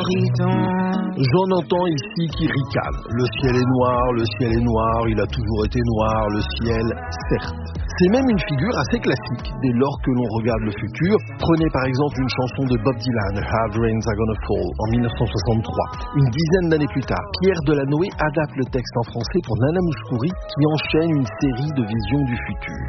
J'en entends ici qui ricanent. Le ciel est noir, il a toujours été noir, le ciel, certes. C'est même une figure assez classique dès lors que l'on regarde le futur. Prenez par exemple une chanson de Bob Dylan, Hard Rains Are Gonna Fall, en 1963. Une dizaine d'années plus tard, Pierre Delanoë adapte le texte en français pour Nana Mouskouri qui enchaîne une série de visions du futur.